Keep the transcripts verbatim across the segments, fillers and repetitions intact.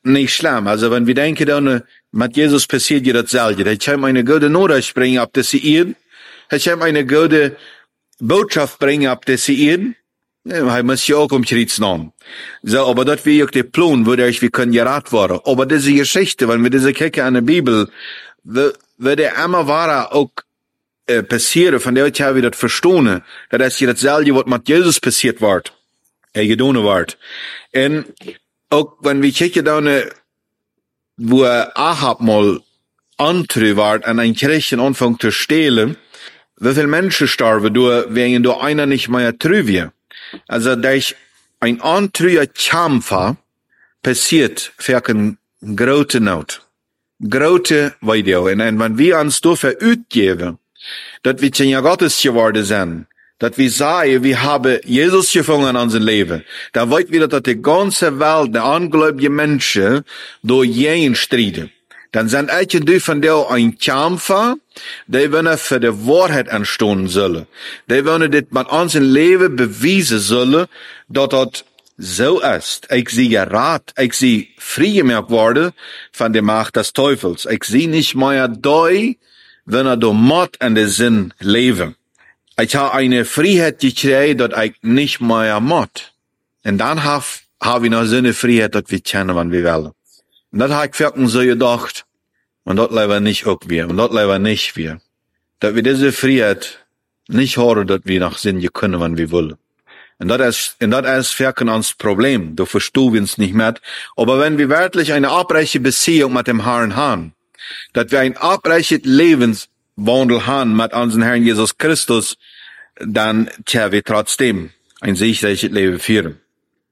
nicht schlimm. Also wenn wir denken, dann mit Jesus passiert ja dasselbe. Er kann eine gute Nachricht bringen, ab das sie ihn. Er kann eine gute Botschaft bringen, ab das sie ihn. Ja, er muss ja auch um Schritt nehmen. So, aber das wäre auch der Plan, wo ich, wir können gerat worden. Aber diese Geschichte, wenn wir diese Kecke an der Bibel, würde immer wahrer auch äh, passieren, von der ich habe das verstanden, dass das ja dasselbe, was mit Jesus passiert wird, er gedonen wird. Und auch wenn wir kicken dann, wo Ahab mal antrü war, an ein Kirchen anfangen zu stehlen, wie viele Menschen starben, du, wegen du einer nicht mehr trü wir. Also, durch ein antrüer Kämpfer passiert für eine große Not. Große Video. Und wenn wir uns dafür ausgeben, dass wir Kinder Gottes geworden sind, dass wir sagen, wir haben Jesus gefunden in unserem Leben, dann wollen wir, dass die ganze Welt, die ungläubige Menschen, durch jeden streiten. Dann sind einige die von der ein Kämpfer, die wollen für die Wahrheit entstehen sollen. Die wollen das mit unserem Leben beweisen sollen, dass das so ist. Ich sehe gerat, ich sehe freigemacht worden von der Macht des Teufels. Ich sehe nicht mehr da, wenn er do Mord in den Sinn leben. Ich habe eine Freiheit gekriegt, dass ich nicht mehr Mord. Und dann habe hab ich noch so eine Freiheit, dass wir kennen, wann wir wollen. Und das habe ich wirklich so gedacht. Und das leider nicht auch wir. Und das leider nicht wir. Dass wir diese Freiheit nicht hören, dass wir nach Sinn können, wann wir wollen. Und das ist, und das ist wirklich uns Problem. Da verstehen wir uns nicht mehr. Aber wenn wir wirklich eine abreiche Beziehung mit dem Herrn haben, dass wir ein abreiches Lebenswandel haben mit unserem Herrn Jesus Christus, dann tja, wir trotzdem ein sicherliches Leben führen.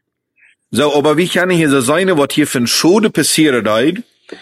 So, aber wie kann ich hier so sein, was hier für ein Schode passiert ist,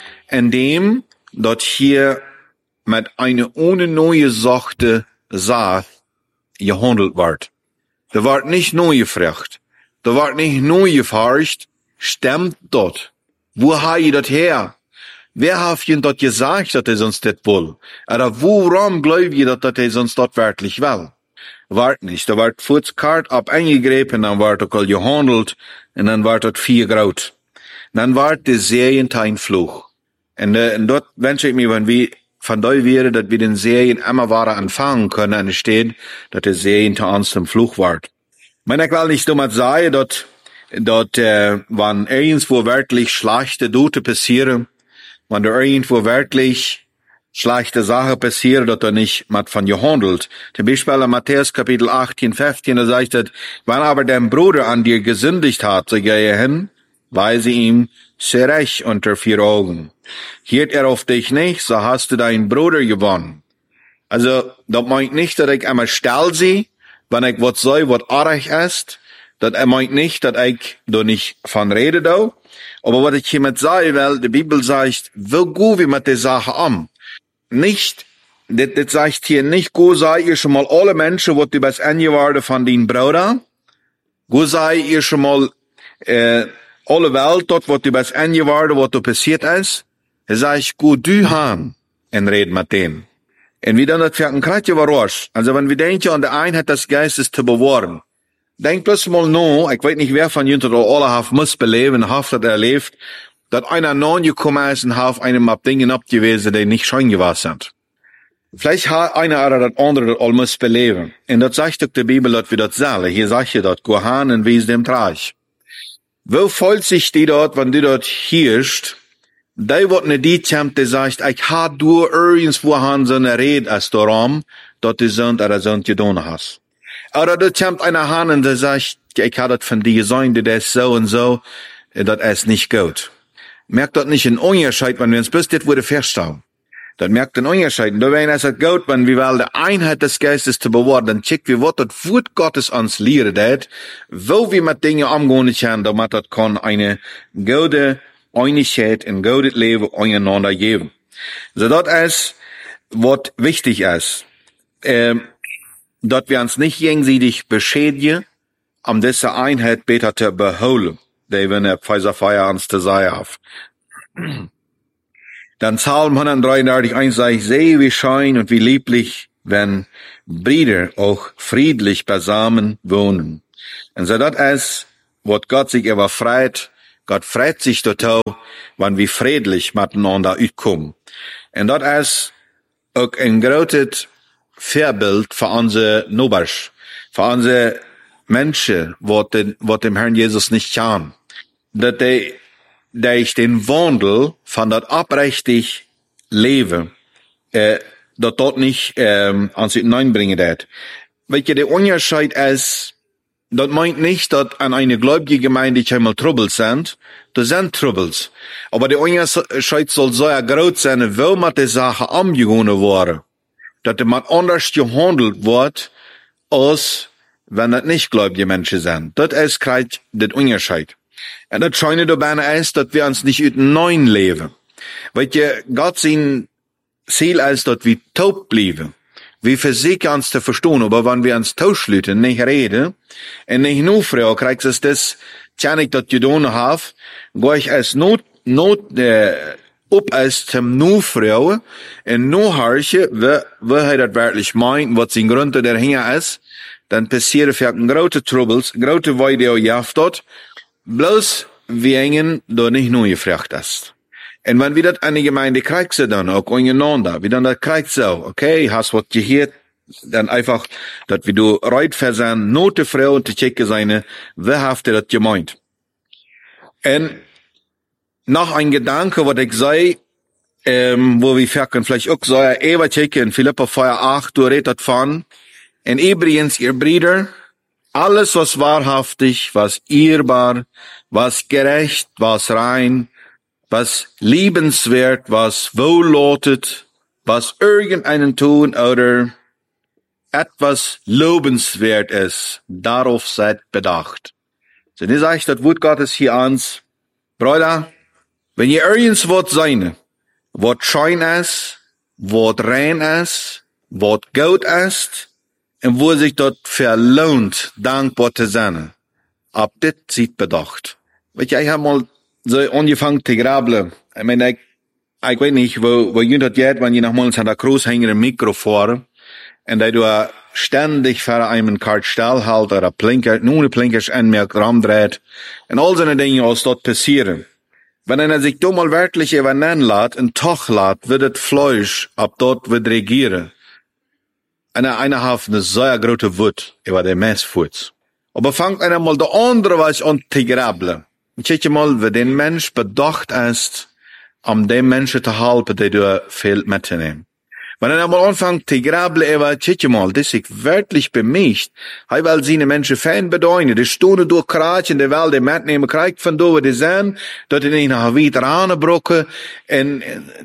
indem dort hier mit einer ohne neue Sache Saat gehandelt wird. Da wird nicht neu gefragt. Da wird nicht neu geforscht. Stimmt dort? Wo habe ich das her? Wer hat Ihnen das gesagt, dass er sonst das will? Oder woran glaubt ihr, dass er sonst das wirklich will? Wart nicht. Da wird Fußkart ab eingegriffen, dann wird auch gehandelt, und dann wird das vier graut. Dann wird die Serien ein Fluch. Und, äh, und dort wünsche ich mir, wenn wir von da wäre, dass wir den Serien immer weiter anfangen können, und es steht, dass die Serien zu uns zum Fluch wird. Wenn ich will nicht damit sagen, dass, dass, äh, wenn irgendwo wirklich schlechte Dinge passieren, wenn da irgendwo wirklich schlechte Sachen passieren, dass er nicht mit von dir handelt. Zum Beispiel in Matthäus Kapitel achtzehn, fünfzehn, da sagt er, wenn aber dein Bruder an dir gesündigt hat, so gehe hin, weise ihm zurecht unter vier Augen. Hielt er auf dich nicht, so hast du deinen Bruder gewonnen. Also, das meint nicht, dass ich einmal still sie, wenn ich was soll, was arg ist. Das meint nicht, dass ich da nicht von rede da. Aber was ich hiermit sagen will, die Bibel sagt, wo gehen wir mit der Sache um? Nicht, das, das sagt hier nicht, go sei ihr schon mal alle Menschen, was du bis Ende waren von den Bruder. Go sei ihr schon mal, äh, alle Welt, dort, was du bis Ende waren, was da passiert ist. Er sagt, go du han, und red mit denen. Und wie dann das für ein Kratje überrascht. Also wenn wir denken an die Einheit des Geistes zu bewahren, denk bloß mal no, ich weiß nicht, wer von Jünter oder alle hat muss beleben, hat das erlebt, dass einer non gekommen ist und hat einem ab Dingen abgewiesen, die nicht schön gewesen sind. Vielleicht hat einer oder das andere das all muss beleben. Und das sagt doch die Bibel, dass wir das sagen. Hier sagt ihr das, go han und wie es dem Traich. Wo folgt sich die dort, wenn du dort hirst, die wird nicht die Temp, die sagt, ich ha du irgendwo han so eine Rede als darum, dass du Sünd oder Sünd getan hast. Oder du tempt einer han und der sagt, ich ha das von dir gesagt, das ist so und so, das ist nicht gut. Merkt das nicht einen Unterschied, wenn wir uns bis jetzt wurde feststellen. Das merkt einen Unterschied. Und da wäre es gut, wenn wir wollen, die Einheit des Geistes zu bewahren, dann checken wir, was das Wort Gottes uns lehrt hat, wo wir mit Dingen umgehen können, damit das kann eine gute Einigkeit, ein gutes Leben einander geben. So, das ist, was wichtig ist, ähm, dass wir uns nicht gegenseitig beschädigen, um diese Einheit besser zu beholen, die wir in der Pfeiserfeier uns zu sagen haben. Dann Psalm hundertdreiundachtzig, eins sagt, sehe wie schön und wie lieblich, wenn Brüder auch friedlich beisammen wohnen. Und so das ist, was Gott sich überfreut, Gott freut sich total, wenn wir friedlich miteinander utkommen. Und das ist auch ein großes Vorbild für unsere Nobers, für unsere Menschen, die den, die dem Herrn Jesus nicht kennen. Dass die, durch den Wandel von das abrechtig Leben, äh, dass dort nicht, ähm, an sich hineinbringen wird. Weil der Unterschied ist, das meint nicht, dass an eine gläubige Gemeinde einmal Troubles sind. Das sind Troubles. Aber der Unterschied soll so groß sein, wo man die Sache angegangen wurde. Dass man anders gehandelt wird, als wenn das nicht gläubige Menschen sind. Das ist gerade der Unterschied. Und das Schöne dabei ist, dass wir uns nicht über neun leben. Weil ihr Gott sein Ziel ist, dass wir taub bleiben. Wir versuchen uns zu verstehen, aber wenn wir uns tauschlüten, nicht reden, und nicht nur fragen, kriegst du das, tja nicht, dass du getan hast, gehe ich als Not, Not, äh, ob als zum nur fragen, und nur horchen, wie, wie er das wirklich meint, was sein Grund dahinter ist, dann passieren vielleicht große Troubles, große Weide, ja, dort, bloß, wir hängen, da nicht nur gefragt ist. Und wenn wir das an die Gemeinde kriegen, dann auch untereinander, wie dann das kriegt so, okay, hast was gehört, dann einfach, dass wir du reit versen, note Frau und zu checken seine, wer haft das gemeint. Und noch ein Gedanke, was ich sei, ähm, wo wir vielleicht vielleicht auch so, Eva checken, Philippa vier acht, du redet von, und übrigens, ihr Brüder, alles was wahrhaftig, was ehrbar, was gerecht, was rein, was liebenswert, was wohllautet, was irgendeinen tun oder etwas lobenswert ist, darauf seid bedacht. So, das sage ich das Wort Gottes hier ans, Bruder, wenn ihr irgendwas Wort sein, Wort schein ist, Wort rein ist, Wort gut ist, und wo sich dort verlohnt, dankbar zu sein, ab dit sieht bedacht. Weet je, ich hab mal so angefangen zu grabeln. Ich meine, ich, ich weiß nicht, wo, wo ihr das geht, wenn ihr nochmals an der Kreuz hängen im Mikro fahren, und da du ständig vor einem Kartstall halt, oder Plinker, nur eine Plinkers anmerkt, rumdreht, und all so eine Dinge, was dort passieren. Wenn einer sich da mal wirklich übernehmen lässt, und toch lässt, wird das Fleisch ab dort wird regieren. Einer, einer hat eine sehr große Wut über den Messfuß. Aber fangt einer mal der andere was an zu grabeln. Check mal, wie den Mensch bedacht ist, um den Menschen zu helfen, der du viel mitzunehmen. Wenn er mal anfängt zu grabeln, aber check mal, das ist wirklich bemischt. Er will seine Menschen fein bedeuten. Die Stunde durch Kratschen, der will den mitnehmen, kriegt von da, wo die sind, dort in ihn nach wieder anbrocken, und,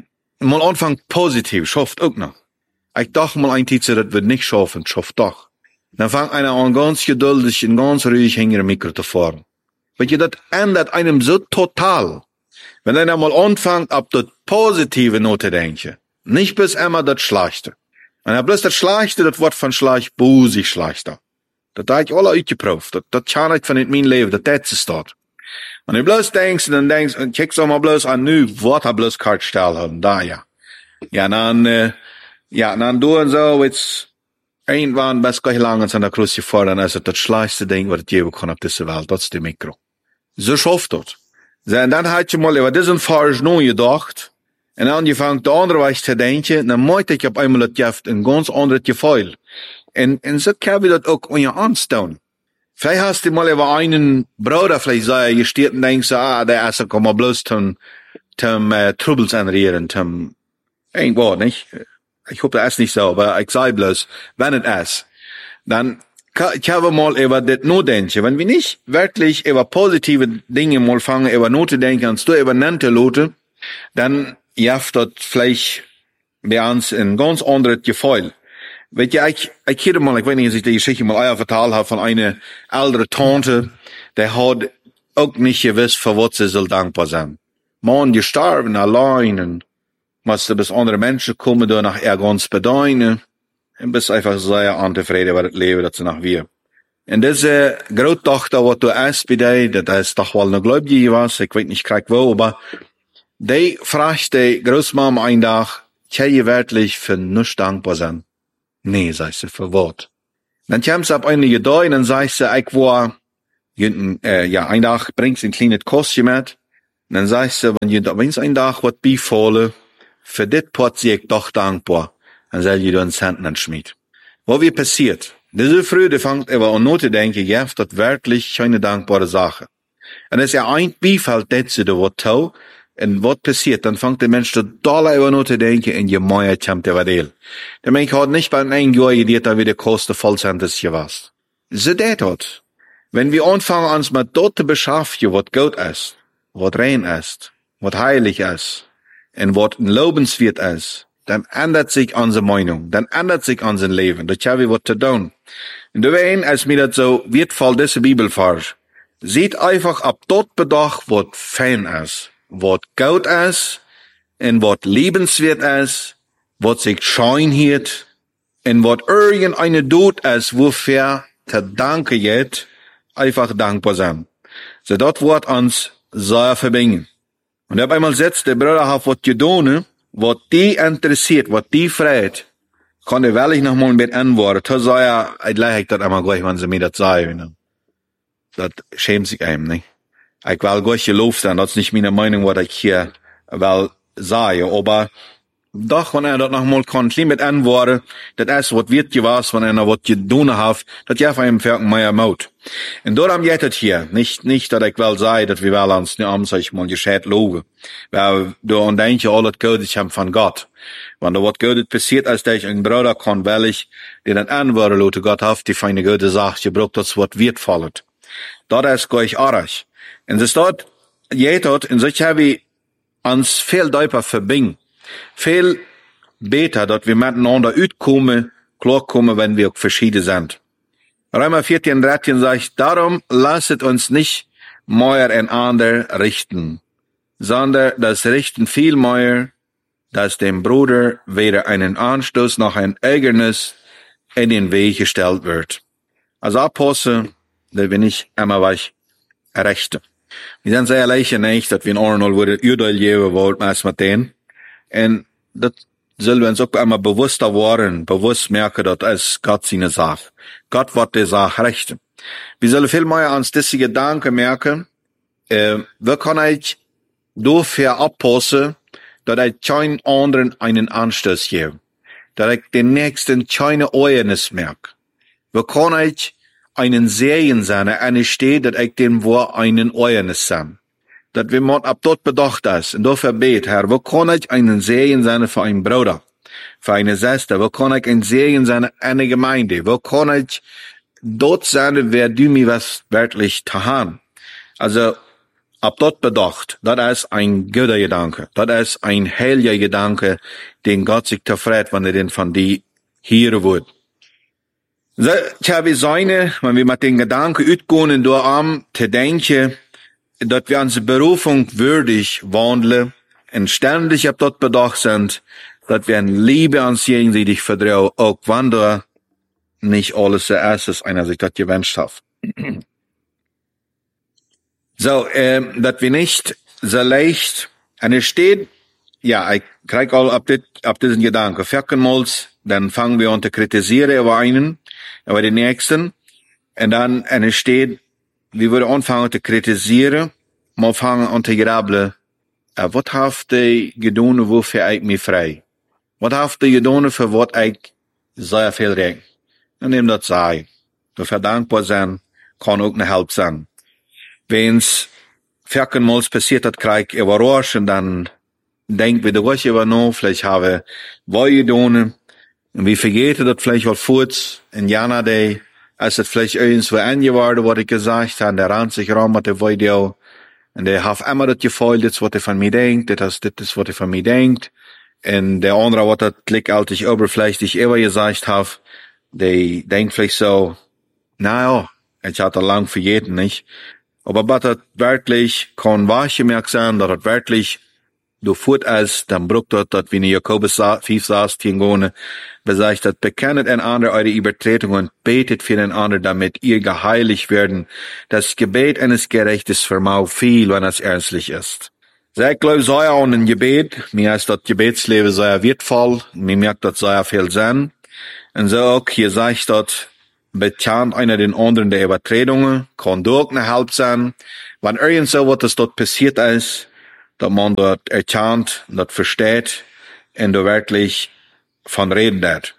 mal anfangen positiv, schafft auch noch. Ich dachte mal ein Tietze, das wird nicht schaffen, schafft doch. Dann fängt einer an ganz geduldig und ganz ruhig hinter dem Mikro zu fahren. Weil je das ändert einem so total. Wenn einer mal anfängt, ab das positive Note denken. Nicht bis immer das Schlechte. Und er bloß das Schlechte, das Wort von Schlecht, busig schlechter. Das da ich alle uitgeproefd. Das, das kann ich von in mein Leben, das das ist dort. Und du bloß denkst, dann denkst, und kiekst auch mal bloß an, nu, wat er bloß Kartstall haben, da ja. Ja, dann, äh, ja, dann du und so, jetzt, irgendwann, bis gleich lang an der Kreuz gefahren, dann ist das das schlechteste Ding, was es geben kann auf dieser Welt, das ist die Mikro. So schafft das. So, und dann hat ich mal über diesen Fall neu gedacht, und dann angefangen, der andere Weise zu denken, dann meinte ich auf einmal, das gibt ein ganz anderes Gefühl. Und, und so kann ich das auch an ihr anstellen. Vielleicht hast du mal über einen Bruder, vielleicht sei, ihr steht und denkst, ah, der ist, komm mal bloß zum, zum, äh, Troubles anrühren, zum, irgendwo, nicht? Ich hoffe, das ist nicht so, aber ich sage bloß, wenn es ist, dann kann ich habe mal über das Notdenken. Wenn wir nicht wirklich über positive Dinge mal fangen, über Note denken, als du über nannte Lote, dann jaft das vielleicht bei uns ein ganz anderes Gefühl. Weet je, ich, ich höre mal, ich weiß nicht, ob ich die Geschichte mal euer vertalt habe von einer älteren Tante, der hat auch nicht gewusst, für was sie soll dankbar sein. Man gestorben allein und musste bis andere Menschen kommen, da nach er ganz bedeuten. Und bist einfach sehr unzufrieden über das Leben, das sie nach wir. Und diese Großtochter, was du erst bei dir, das ist doch wohl eine Gläubige was, ich weiß nicht, krieg wo, aber die fragt die Großmama einen Tag, kann ich wirklich für nichts dankbar sein? Nee, sagt sie, für was? Dann kam sie ab einige Tage, und dann sagt sie, ich war, äh, ja, ein Tag bringst ein kleines Kostchen mit, Und dann sagst du, wenn je, wenn's ein Tag wat bifallen, für dit pot sie ich doch dankbar. Dann soll je dann Centen anschmied. Was wie passiert? Diese Freude fängt aber an zu denken, ja, das wirklich keine dankbare Sache. Und es ist ja ein Bifall, das sie da wat tau, und was passiert, dann fängt der Mensch total über an zu denken, und je mehr kommt der Wadel. Der Mensch hat nicht bei einem Jahr gedacht, da wieder Kosten voll sind, das hier was. So das hat. Wenn wir anfangen, uns mit dort zu beschaffen, was gut ist, was rein ist, was heilig ist, und was lobenswert ist, dann ändert sich unsere Meinung, dann ändert sich unser Leben, da haben wir was zu tun. Und deswegen, als mir das so wertvoll, diese Bibelvers, sieht einfach ab dort bedacht, was fein ist, was gut ist, und was liebenswert ist, was sich schein hielt, und was irgendeine Tod ist, wofür zu danken jetzt, einfach dankbar sein. So dort wird uns sehr verbinden. Und auf einmal setzt der Bruder auf was getan, was die interessiert, was die freut, kann er wirklich noch mal mit antworten. Das sei ja, ich leih das einmal gleich, wenn sie mir das sagen. Das schämt sich einem, nicht? Ich will gleich gelobt sein, das ist nicht meine Meinung, was ich hier will sagen, aber doch, wenn er das noch mal kann, mit antworten, das ist, was wird gewas, wenn er was getan hat, das ja für einen Ferken mehr Mut. Und darum geht es hier, nicht, nicht, dass ich will sagen, dass wir wel uns nicht sag ich mal, gescheit loben. Weil du und denke, alles Gutes haben von Gott. Wenn da was Gutes passiert, als der ich einen Bruder kann, weil ich dir dann antworten, Leute, Gott hat die feine Gute sagt, ihr braucht das, was wertvoll. Das ist gleich arg. Und es dort, geht dort, und so habe ich uns viel deutlicher verbinden. Viel besser, dass wir miteinander utkommen, klarkommen, wenn wir verschieden sind. Römer vierzehn, dreizehn sagt, darum lasset uns nicht mehr einander richten, sondern das Richten viel mehr, dass dem Bruder weder einen Anstoß noch ein Ärgernis in den Weg gestellt wird. Als Apostel, da bin ich immer was rechte. Wir sind sehr leicht nicht, dass wir in Arnold wurde Urteil geben wollten, als mit denen. Und das sollen wir uns auch einmal bewusster werden, bewusst merken, dass es Gott seine Sache. Gott wird die Sache richten. Wir sollen viel mehr uns diese Gedanken merken, äh, wir können ich dafür abpassen, dass ich keinen anderen einen Anstoß gebe. Dass ich den nächsten keine Ehrnis merke. Wir können ich einen Sehen sein, eine steht, dass ich dem wo einen Ehrnis sein. Dass wir mal ab dort bedacht ist. Und dafür bet, Herr, wo kann ich einen Segen sein für einen Bruder, für eine Schwester, wo kann ich einen Segen sein für eine Gemeinde, wo kann ich dort sein, wer du mir was wirklich tahan. Also, ab dort bedacht, das ist ein guter Gedanke, das ist ein heiliger Gedanke, den Gott sich zufrieden, wenn er den von dir hören wird. So, ich habe seine, wenn wir mit den Gedanken utgehen und durch am zu denken, dass wir unsere Berufung würdig wandeln und ständig ab dort bedacht sind, dass wir in Liebe uns gegenseitig vertrauen, auch wenn da nicht alles so ist, als einer sich das gewünscht hat. So, ähm, dass wir nicht so leicht, und es steht, ja, ich krieg all ab, dit, ab diesen Gedanken, viermalls, dann fangen wir an zu kritisieren über einen, über den nächsten, und dann, und es steht, wir würden anfangen zu kritisieren, mal fangen an zu grabbeln, uh, was habt ihr getan, wofür ich mich frei? Was habt ihr getan, für was ich sehr viel recht? Und nehm das sei. Dafür dankbar sein, kann auch eine Hilfe sein. Wenn's viermal passiert hat, krieg ich überraschen, dann denk wieder ruhig über noch, vielleicht habe ich getan, und wie vergeht das vielleicht auch kurz, in Jana Day, als es vielleicht irgendwo angeworden, was ich gesagt habe, der rannt sich rum mit dem Video, und der hat immer das Gefühl, das, was er von mir denkt, das, das ist, was er von mir denkt, und der andere, was das Klick altig oberflächlich immer gesagt hat, der denkt vielleicht so, naja, ich hatte lang vergessen, nicht? Aber was das wirklich kann wahrgemerkt sein, dass das wirklich du furt als, dann brucht dort, dass wie in Jakobus fünf sagt, hingone, besagt, dass bekennet ein anderer eure Übertretungen und betet für den anderen, damit ihr geheiligt werden. Das Gebet eines Gerechtes vermag viel, wenn es ernstlich ist. Sehr glaube, sei auch ein Gebet, mir ist das Gebetsleben sehr wertvoll, mir merkt das sehr viel Sinn. Und so auch, hier sagt dort, bekannt einer den anderen der Übertretungen, kann durch eine Hilfe sein. Wenn irgend so was dort passiert ist, dass man dort erkannt, dort versteht und dort wirklich von reden hat.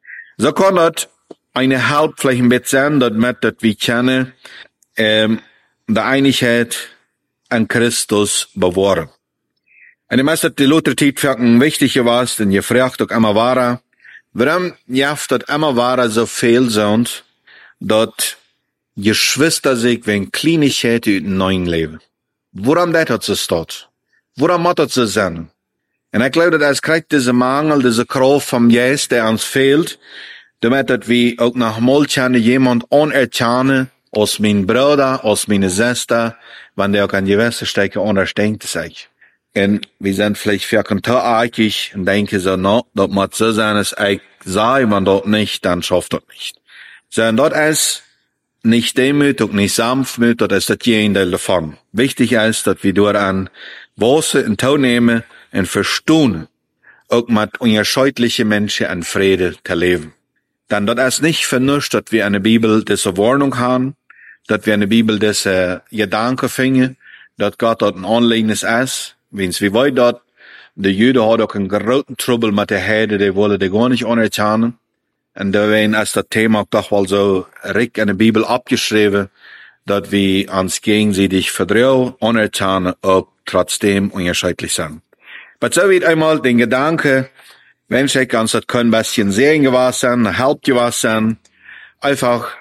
So kann das eine Halb vielleicht ein bisschen sein, dass wir das wir kennen, ähm, die Einigkeit an Christus bewahren. Und ich weiß, dass die Luther-Zeit für ein wichtiger war, denn ihr fragt auch immer war, warum jaft das immer war so viel sind, dass Geschwister sich wegen Kleinigkeiten in neuen Leben. Woran das hat es dort? Woran muss das so sein? Und ich glaube, dass es kriegt diese Mangel, diese Kraft vom Geist, der uns fehlt, damit wir auch nach Molchane jemand unerkennen, als mein Bruder, als meine Schwester, wenn der auch an gewisse Strecke untersteckt sich. Und wir sind vielleicht für ein Tag und denken so, no, das muss so sein, dass ich sei, wenn dort nicht, dann schafft das nicht. Sondern dort ist nicht demütig, nicht sanftmütig, das ist das Gegenteil davon. Wichtig ist, dass wir durch an Wasser und Tau nehmen und verstehen, auch mit unterschiedlichen Menschen an Friede zu leben. Dann das ist nicht vernünftig, dass wir eine Bibel diese Warnung haben, dass wir eine Bibel diese Gedanken finden, dass Gott dort ein Anliegen ist. Wenn's wie weit dort, die Juden hat auch einen großen Trouble mit der Heide, die wollen die gar nicht anerkennen. Und da werden als das Thema auch doch mal so richtig in der Bibel abgeschrieben, dass wir uns gegenseitig vertrauen, anerkennen, auch trotzdem unterschiedlich sind. Aber so wird einmal den Gedanke, wenn ich ganz das können ein bisschen sehen gewesen sein, Halb gewesen sein, einfach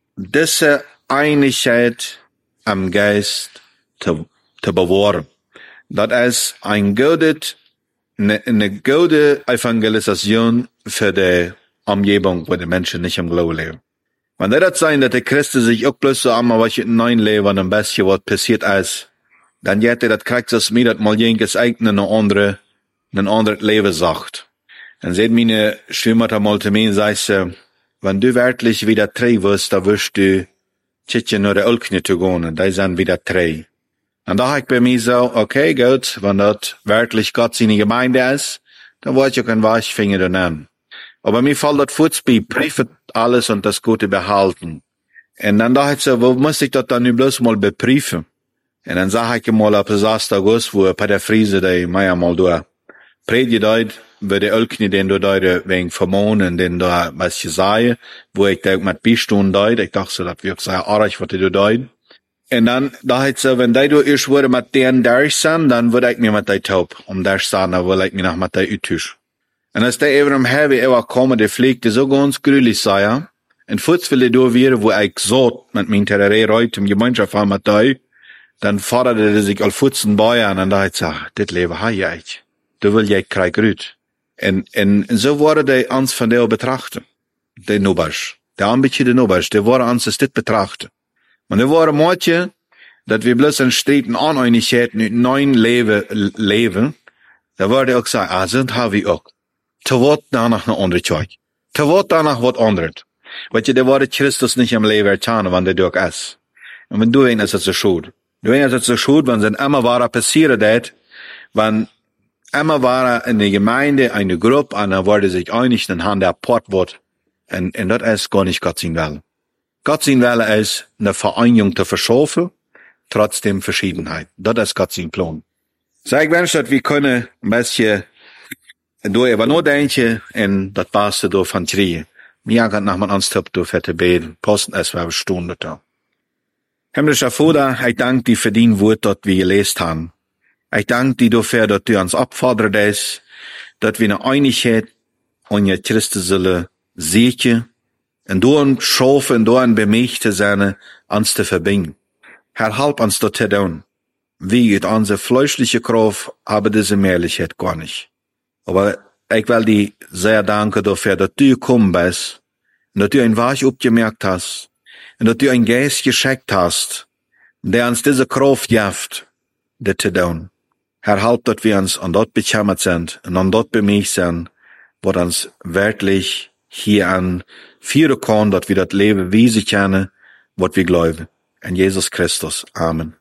diese Einigkeit am Geist zu, zu bewahren. Das ist ein gutes, eine, eine gute Evangelisation für die Umgebung, wo die Menschen nicht im Glauben leben. Wenn das sein, dass die Christen sich auch bloß so einmal was in neuen Leben ein bisschen was passiert ist, dann hätte das kriegt das mir, dass mal jenes eigene eine andere, ein anderes Leben sagt. Dann seht meine Schwimmer mal zu mir und sagt, wenn du wirklich wieder drei wirst, dann wirst du tschitchen nur der Ölkne zu gehen, da sind wieder drei. Und da habe ich bei mir so, okay, gut, wenn das wirklich Gott seine Gemeinde ist, dann wollte ich auch ein Weichfinger nennen. Aber mir fällt das Fußball, prüfen alles und das Gute behalten. Und dann dachte ich so, wo muss ich das dann nicht bloß mal beprüfen? Und dann sag ich mal, ab sechsten August, wo bei der Friese, die mir mal da predigt dort, wo der Ölkni, den du dort wegen Vermohnen, den da, was ich sage, wo ich da mit Bistun dort, ich dachte so, das wird sehr arg, was du dort. Und dann, da hat so, wenn die du erst wurde mit denen durch sind, dann würde ich mir mit die taub. Um durch sein, dann würde ich mir noch mit die ütisch. Und als die eben im Heavy ever kommen, die fliegte so ganz grülich sein, und kurz will ich da wieder, wo ich so mit meinem Terroré heute im Gemeinschaft haben mit die, dann forderte er sich all Futzen bei an, und da hat er gesagt, das Leben habe ich. Du will ich krieg rüt. Und, und so wurde die uns von der betrachten. Der Nubasch. Der Anbieter der Nubasch, der wurde uns das betrachten. Und er war manche, dass wir bloß in Städten Uneinigkeiten in neuen Leben, leben, da wurde auch gesagt, ah, sind haben wir auch. Zu wat danach eine andere Zeug. Zu wat danach was anderes. Weil je, der wurde Christus nicht im Leben ertan, wenn der durch ist. Und wenn du ihn ist es so schuld. Du ihn ist es so schuld, wenn es immer war passiert hat, wenn immer war in der Gemeinde eine Gruppe, und dann wurde sich einig, dann haben der Port wird. Und, und das ist gar nicht Gott sein Wille. Gott sein Wille ist, eine Vereinigung zu verschaffen, trotzdem Verschiedenheit. Das ist Gott sein Plan. Sag ich wünsche, dass wir können ein bisschen durch über nachdenken und das Beste durch von kriegen. Mir geht nach meinem Anstipp durch für zu beten. Posten es war eine Stunde da. Himmlischer Vater, ich danke dir für dein Wort, das wir gelesen haben. Ich danke dir dafür, dass du uns abforderst, dass wir eine Einigkeit und ihr Christus sollen sehen, und du uns schaffen, und du uns bemächtigt sein, uns zu verbinden. Herr, halb uns das zu tun. Wie it unsere fleischliche Kraft, aber diese Mehrlichkeit gar nicht. Aber ich will dir sehr danken dafür, dass du gekommen bist, und dass du ein Weich abgemerkt hast, und dass du ein Geist geschickt hast, der uns diese Kraft gibt, das zu tun. Herr, halb, dass wir uns an dort bekämmert sind, und an dort bemächtigt sind, wo uns wirklich hier an führen kann, dass wir das Leben wie sie kennen, was wir glauben. In Jesus Christus. Amen.